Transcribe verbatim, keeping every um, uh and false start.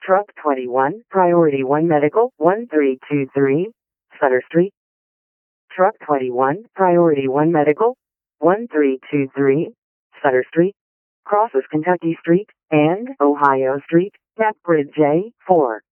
Truck twenty-one, Priority one Medical, one three two three, Sutter Street. Truck twenty-one, Priority one Medical, one three two three, Sutter Street. Crosses Kentucky Street and Ohio Street at Bridge A four.